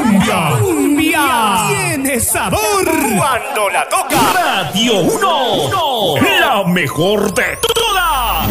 cumbia. Cumbia Tiene sabor cuando la toca Radio 1. La mejor de todo.